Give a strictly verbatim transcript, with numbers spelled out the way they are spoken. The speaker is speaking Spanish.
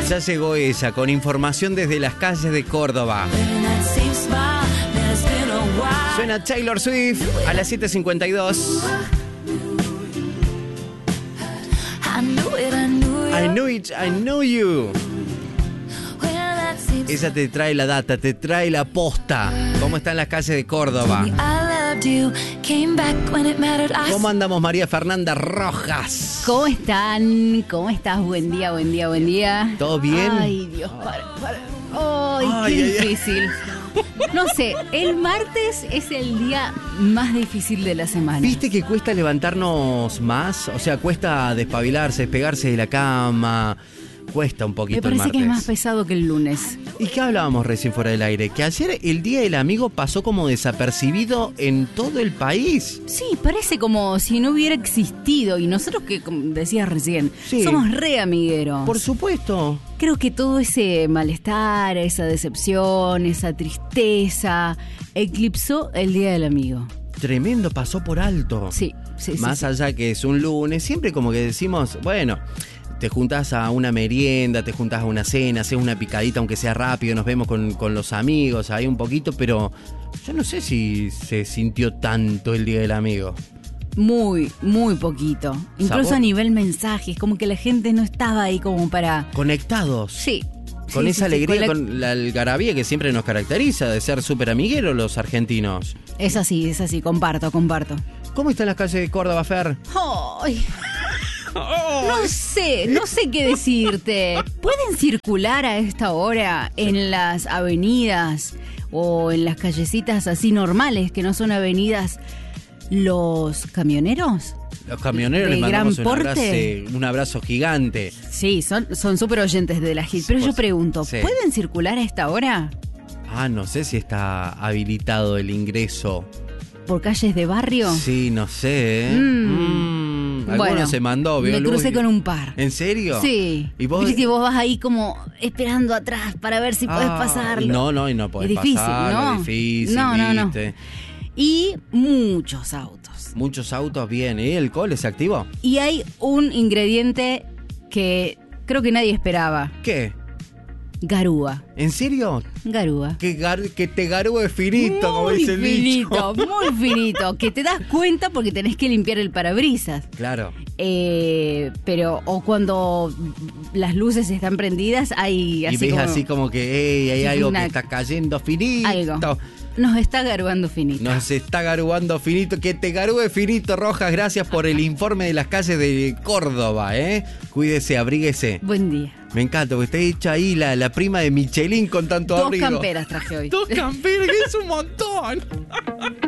Ya llegó ella con información desde las calles de Córdoba. Suena Taylor Swift a las siete cincuenta y dos. I knew it, I know you. Ella te trae la data, te trae la posta. ¿Cómo están las calles de Córdoba? ¿Cómo andamos, María Fernanda Rojas? ¿Cómo están? ¿Cómo estás? Buen día, buen día, buen día. ¿Todo bien? Ay, Dios, para, para. Ay, Ay, qué ay, ay. difícil. No sé, el martes es el día más difícil de la semana. ¿Viste que cuesta levantarnos más? O sea, cuesta despabilarse, despegarse de la cama. Cuesta un poquito Me parece el martes. que es más pesado que el lunes. ¿Y qué hablábamos recién fuera del aire? Que ayer el Día del Amigo pasó como desapercibido en todo el país. Sí, parece como si no hubiera existido. Y nosotros que, como decías recién, Sí. somos re amigueros. Por supuesto. Creo que todo ese malestar, esa decepción, esa tristeza, eclipsó el Día del Amigo. Tremendo, pasó por alto. Sí, sí, sí. Más sí. allá que es un lunes, siempre como que decimos, bueno, te juntás a una merienda, te juntás a una cena, haces una picadita, aunque sea rápido, nos vemos con, con los amigos ahí un poquito, pero yo no sé si se sintió tanto el Día del Amigo. Muy, muy poquito. Incluso ¿Sabor? a nivel mensajes, como que la gente no estaba ahí como para... Conectados. Sí. Con sí, esa sí, sí, alegría, con la- con la algarabía que siempre nos caracteriza, de ser súper amigueros los argentinos. Es así, es así, comparto, comparto. ¿Cómo están las calles de Córdoba, Fer? Ay, no sé, no sé qué decirte. ¿Pueden circular a esta hora en las avenidas o en las callecitas así normales, que no son avenidas, los camioneros? Los camioneros ¿De les mandamos gran un abrazo, porte? un abrazo gigante. Sí, son son súper oyentes de la Hit. Pero yo Pues, pregunto, sí. ¿pueden circular a esta hora Ah, no sé si está habilitado el ingreso. por calles de barrio? Sí, no sé, ¿eh? Mm. Mm, alguno Bueno, se mandó, veo me luz crucé y- con un par. ¿En serio? Sí. ¿Y vos? Viste que vos vas ahí como esperando atrás para ver si podés Ah, pasarlo. No, no, y no podés Es difícil, pasarlo, ¿no? es difícil, No, no, no. ¿viste? Y muchos autos. Muchos autos, bien. ¿Y el cole se activó? Y hay un ingrediente que creo que nadie esperaba. ¿Qué? Garúa. ¿En serio? Garúa. Que, gar- que te garúe finito, como Muy dice el finito, dicho. muy finito. Que te das cuenta porque tenés que limpiar el parabrisas. Claro. Eh, pero, o cuando las luces están prendidas, hay así y ves como... así como que, hey, hay Sí, algo una- que está cayendo finito. Algo. Nos está garuando finito. Nos está garuando finito. Que te garúe finito, Rojas. Gracias por el informe de las calles de Córdoba, ¿eh? Cuídese, abríguese. Buen día. Me encanta, porque está hecha ahí la, la prima de Michelin con tanto Dos abrigo. camperas traje hoy. Dos camperas, que es un montón.